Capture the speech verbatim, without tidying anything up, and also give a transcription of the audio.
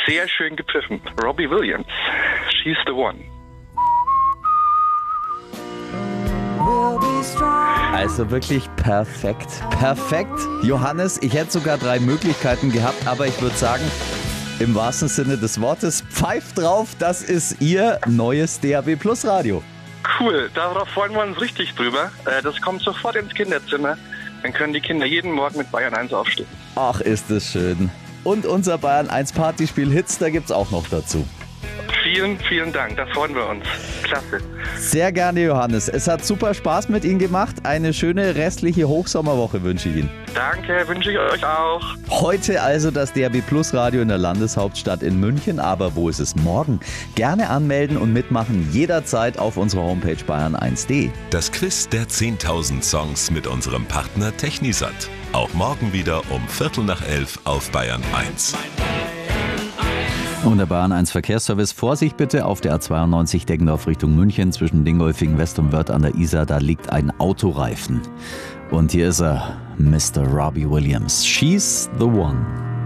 Sehr schön gepfiffen. Robbie Williams, She's the One. Also wirklich perfekt. Perfekt. Johannes, ich hätte sogar drei Möglichkeiten gehabt, aber ich würde sagen, im wahrsten Sinne des Wortes, pfeift drauf, das ist Ihr neues D A B Plus Radio. Cool, darauf freuen wir uns richtig drüber. Das kommt sofort ins Kinderzimmer. Dann können die Kinder jeden Morgen mit Bayern eins aufstehen. Ach, ist das schön. Und unser Bayern eins Partyspiel Hits, da gibt's auch noch dazu. Vielen, vielen Dank, da freuen wir uns. Klasse. Sehr gerne, Johannes. Es hat super Spaß mit Ihnen gemacht. Eine schöne restliche Hochsommerwoche wünsche ich Ihnen. Danke, wünsche ich euch auch. Heute also das D A B Plus Radio in der Landeshauptstadt in München. Aber wo ist es morgen? Gerne anmelden und mitmachen jederzeit auf unserer Homepage bayern eins punkt de. Das Quiz der zehntausend Songs mit unserem Partner Technisat. Auch morgen wieder um Viertel nach elf auf Bayern eins. Und der Bayern eins Verkehrsservice. Vorsicht bitte auf der A zweiundneunzig Deggendorf Richtung München zwischen Dingolfing West und Wörth an der Isar. Da liegt ein Autoreifen. Und hier ist er, Mister Robbie Williams. She's the One.